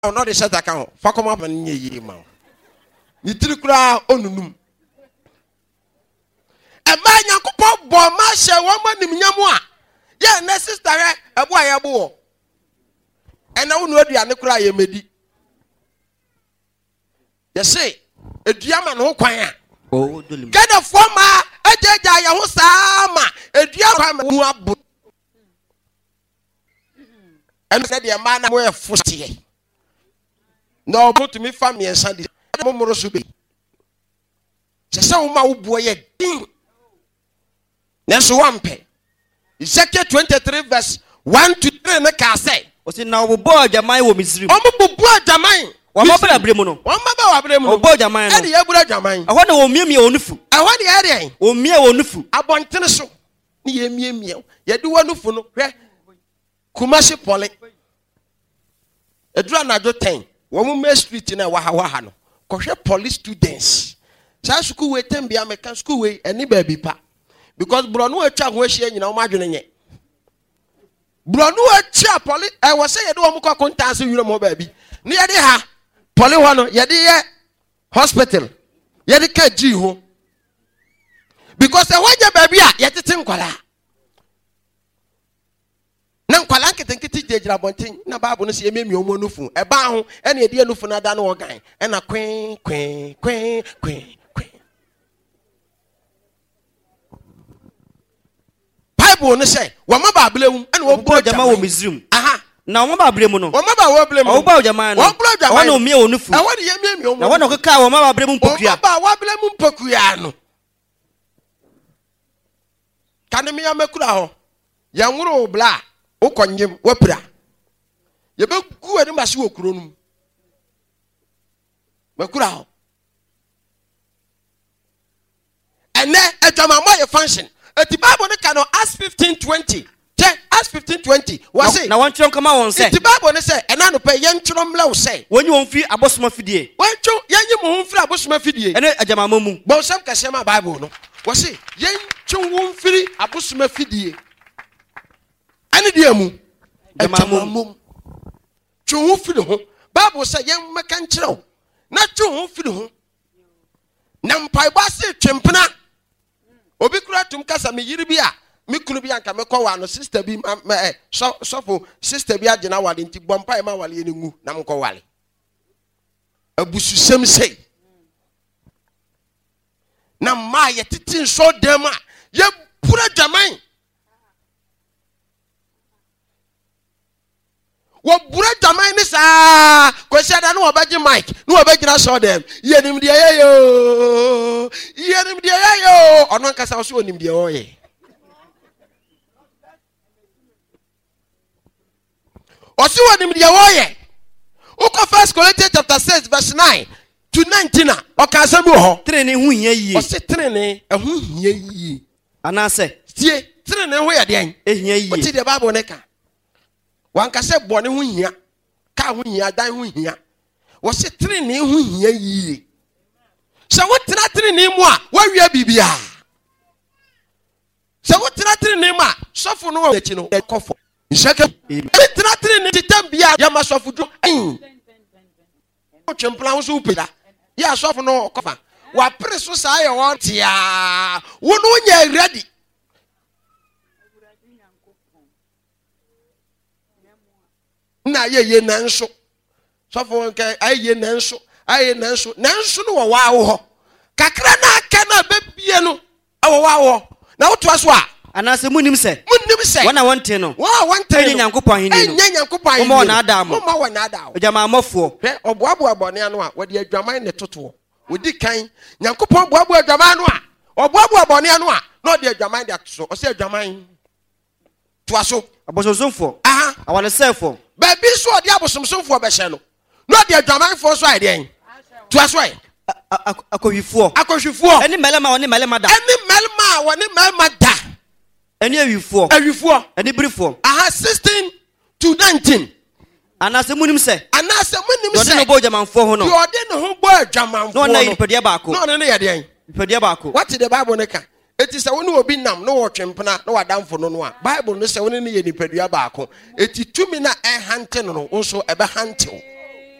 no de shata kan ho fa koma ban nye yi ma ni tiri kura onunum e ma Nyankopon bo ma hye wo ma nim nyam a ye na sister he ebo ayebo wo e na wonu aduane kura ye medi ye say eduama no kwan a get a former ejeja ya ho sama eduama mu abu and said the man we fusti no put me family and sandi mo moro so be se se wo ma wo bo ye din na so wampe Ezekiel 23 verse 1 to 3 na ka say o se na wo bo ajaman wo Misrim o mo bo ajaman wa ma bra bremu no wa ma ba wa bremu no o bo ajaman no e de ye bura ajaman aho na wo miemie onufu aho de ye de o mie onufu abontene so ni ye miemie ye de wonufu no hwe Kumasi Pole edura na jo 10 wo mu Main Street na waha no kohwe police students sa school we tembia meka school we eni ba bi pa because bronu atwa ho ahia nyina wo madwene nye bronu atwa police wo say ye de wo mu kwa kontanse wura mo ba bi ne ye de ha poli ho no ye de ye hospital ye de ka ji ho because e waje ba bi a ye tete nkwala na nkwala nketenkete jegira bonten na Bible no se ememi omo nufu e ba ho e na edi nufu na da na ogan e na kwen Bible no say wo ma ba blemu e na wo bo jama wo Misrim aha na wo ba blemu no wo ma ba wo blemu wo ba jama no wo na omie onufu e wo de ememi omo na wo na okeka wo ma ba blemu mpokua wo ba wo blemu mpokua no kanemi ya mekura ho ya nwuru bla ukonyem wapira yebe ku ani mase wo kuro num makura ho ene adwama moye function eti Bible ne ka no Acts 15:20 Acts 15:20 was say na won twon kama won say eti Bible ne say ena no pe ye ntworo mla wo say wonyi won fi abosoma fidie woncho yenyi mo ho firi abosoma fidie ene adwama mamu bo sam ka sema Bible no was say yencho won firi abosoma fidie ani dia mu Jamamum. Chu firi ho. Bible say yen meka nkyerɛw. Na chu firi ho. Na mpai ba se twempena. Obi kura tum kasa me yiri bi a, me kunu bi anka me kɔ wa no sister bi sofo sister bi agena wale nti bompai ma wale ne ngu na mkɔ wale. Abusu sem sei. Na ma ye titin so dem a, ye pura jaman. Wo bura jaman ni sa kwesi ada no obaji mic no obagina show dem yenim de yeyo ono nkasa wo so onim de oye osi onim de oye uko 1 Corinthians chapter 6 verse 9 to 19 o ka sabu ho trene hu hia yie o se trene hu hia yie anase tie trene ho ye den ehia yie o ti de Bible ne ka wanka se bone ho hia ka ho hia dan ho hia wo se trene ho hia yie se wo tra trene mu a wo wia bibia se wo tra trene mu a sofo no echi no ekofo nseke tra trene titambia ya masofo du o twempla ho so upeda ya sofo no kofa wa pre so sa ye won tia wo no nya ready na ye nanso sofo nke aye nanso no wo wa wo ho kakra na aka na bebie no wo wa wo na wo to aso a anase munim se wana wonte no wa wonte no Nyankopon hini no enya Nyankopon hini mo na adam mo ma wana adam ojama amofo hwe oboabo abone ano a wode adwaman ne toto wodi kan Nyankopon boabo adwaman no a oboabo abone ano a na ode adwaman de ato o se adwaman to aso abosomfo aha awale sefo baby so ode abosomfo be hye no na ode adwaman fo so aiden to aso ai akowifo eni melema oni melema da eni melema woni melema da eni awifo eni brifo aha 16 to 19 anase munim se do no bo jamanfo ho no do de no ho bo adwamanfo no na yipede baako no ne ye den yipede baako what the Bible ne ka eti se woni obi nam no wo twempena no wadamfo no no a Bible no se woni ne ye nipadua baako eti tumi na ehante no nso ebe hante